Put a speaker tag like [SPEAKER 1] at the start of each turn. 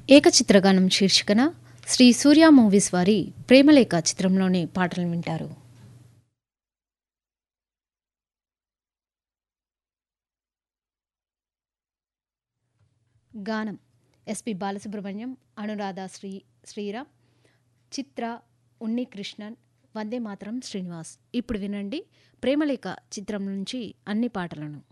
[SPEAKER 1] ఏకచిత్రగానం శీర్షికన శ్రీ సూర్య మూవీస్ వారి ప్రేమలేఖ చిత్రంలోని పాటలు వింటారు. గానం ఎస్పి బాలసుబ్రహ్మణ్యం, అనురాధ శ్రీరామ్, చిత్ర, ఉన్నికృష్ణన్, వందే మాతరం శ్రీనివాస్. ఇప్పుడు వినండి ప్రేమలేఖ చిత్రం నుంచి అన్ని పాటలను.